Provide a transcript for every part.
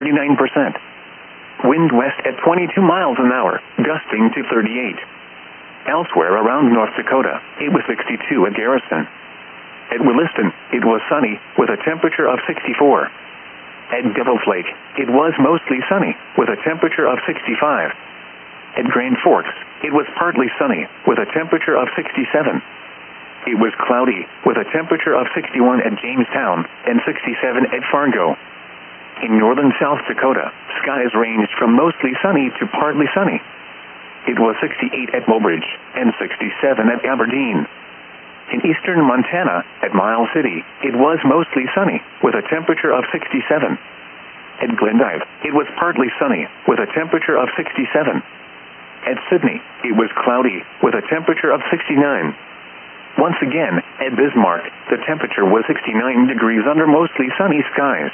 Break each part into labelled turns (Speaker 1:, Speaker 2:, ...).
Speaker 1: 39%. Wind west at 22 miles an hour, gusting to 38. Elsewhere around North Dakota, it was 62 at Garrison. At Williston, it was sunny, with a temperature of 64. At Devil's Lake, it was mostly sunny, with a temperature of 65. At Grand Forks, it was partly sunny, with a temperature of 67. It was cloudy, with a temperature of 61 at Jamestown, and 67 at Fargo. In northern South Dakota, skies ranged from mostly sunny to partly sunny. It was 68 at Mobridge, and 67 at Aberdeen. In eastern Montana, at Miles City, it was mostly sunny, with a temperature of 67. At Glendive, it was partly sunny, with a temperature of 67. At Sydney, it was cloudy, with a temperature of 69. Once again, at Bismarck, the temperature was 69 degrees under mostly sunny skies.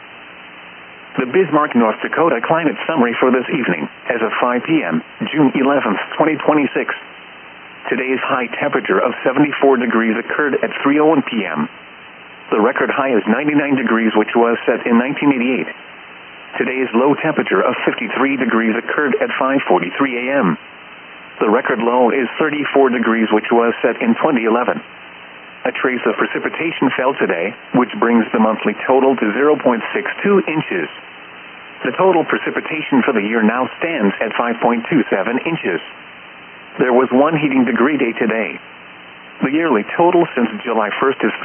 Speaker 1: The Bismarck, North Dakota climate summary for this evening, as of 5 p.m., June 11th, 2026. Today's high temperature of 74 degrees occurred at 3:01 p.m. The record high is 99 degrees, which was set in 1988. Today's low temperature of 53 degrees occurred at 5:43 a.m. The record low is 34 degrees, which was set in 2011. A trace of precipitation fell today, which brings the monthly total to 0.62 inches. The total precipitation for the year now stands at 5.27 inches. There was one heating degree day today. The yearly total since July 1st is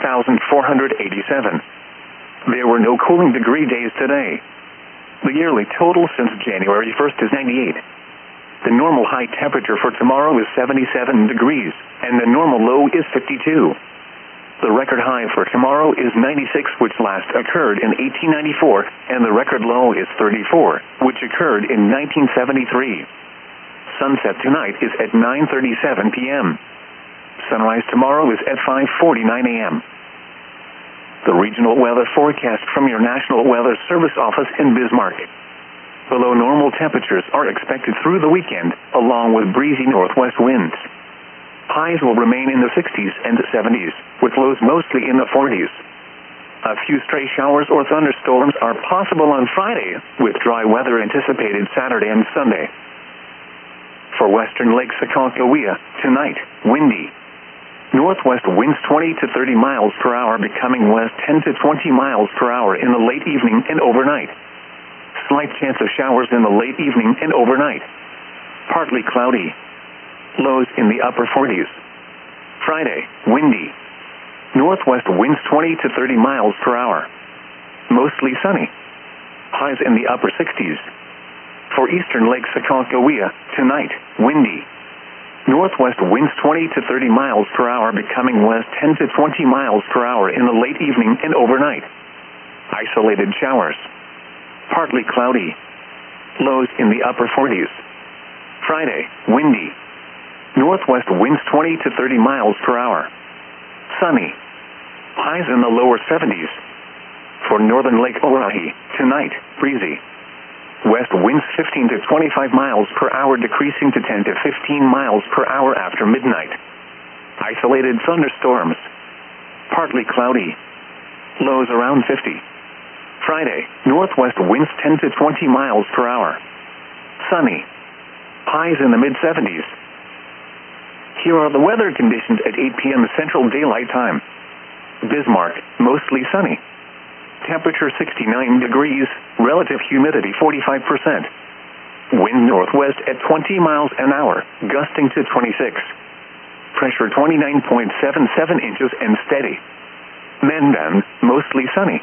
Speaker 1: 7,487. There were no cooling degree days today. The yearly total since January 1st is 98. The normal high temperature for tomorrow is 77 degrees, and the normal low is 52. The record high for tomorrow is 96, which last occurred in 1894, and the record low is 34, which occurred in 1973. Sunset tonight is at 9:37 p.m. Sunrise tomorrow is at 5:49 a.m. The regional weather forecast from your National Weather Service office in Bismarck. Below normal temperatures are expected through the weekend, along with breezy northwest winds. Highs will remain in the 60s and 70s, with lows mostly in the 40s. A few stray showers or thunderstorms are possible on Friday, with dry weather anticipated Saturday and Sunday. For western Lake Sakoncohia, tonight, windy. Northwest winds 20 to 30 miles per hour, becoming west 10 to 20 miles per hour in the late evening and overnight. Slight chance of showers in the late evening and overnight. Partly cloudy. Lows in the upper 40s. Friday, windy. Northwest winds 20 to 30 miles per hour. Mostly sunny. Highs in the upper 60s. For eastern Lake Sakoncohia, tonight, windy. Northwest winds 20 to 30 miles per hour, becoming west 10 to 20 miles per hour in the late evening and overnight. Isolated showers. Partly cloudy. Lows in the upper 40s. Friday, windy. Northwest winds 20 to 30 miles per hour. Sunny. Highs in the lower 70s. For northern Lake Oahe, tonight, breezy. West winds 15 to 25 miles per hour, decreasing to 10 to 15 miles per hour after midnight. Isolated thunderstorms. Partly cloudy. Lows around 50. Friday, northwest winds 10 to 20 miles per hour. Sunny. Highs in the mid-70s. Here are the weather conditions at 8 p.m. Central Daylight Time. Bismarck, mostly sunny. Temperature 69 degrees, relative humidity 45%. Wind northwest at 20 miles an hour, gusting to 26. Pressure 29.77 inches and steady. Mandan, mostly sunny.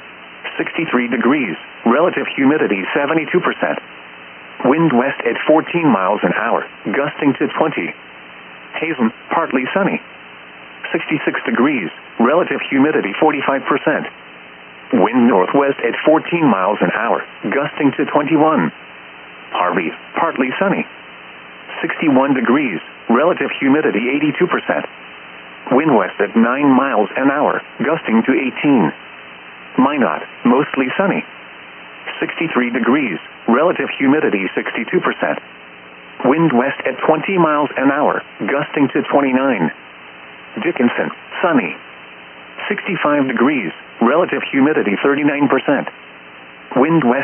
Speaker 1: 63 degrees, relative humidity 72%. Wind west at 14 miles an hour, gusting to 20. Hazen, partly sunny. 66 degrees, relative humidity 45%. Wind northwest at 14 miles an hour, gusting to 21. Harvey, partly sunny. 61 degrees, relative humidity 82%. Wind west at 9 miles an hour, gusting to 18. Minot, mostly sunny. 63 degrees, relative humidity 62%. Wind west at 20 miles an hour, gusting to 29. Dickinson, sunny. 65 degrees, relative humidity 39%. Wind west